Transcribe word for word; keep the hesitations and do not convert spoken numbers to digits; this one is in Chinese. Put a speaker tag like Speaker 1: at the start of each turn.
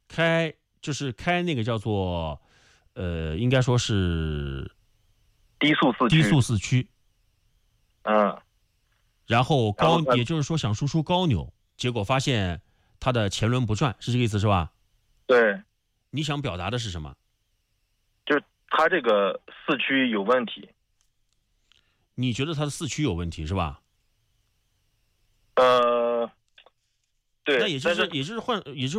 Speaker 1: 开就是开那个叫做呃，应该说是
Speaker 2: 低速四驱，
Speaker 1: 低速四驱，
Speaker 2: 嗯，
Speaker 1: 然后高，
Speaker 2: 然后
Speaker 1: 也就是说想输出高扭，结果发现它的前轮不转，是这个意思是吧？
Speaker 2: 对，
Speaker 1: 你想表达的是什么？
Speaker 2: 就它这个四驱有问题。
Speaker 1: 你觉得它的四驱有问题是吧？
Speaker 2: 呃，对，
Speaker 1: 那也就是
Speaker 2: 但是
Speaker 1: 也就是换也就是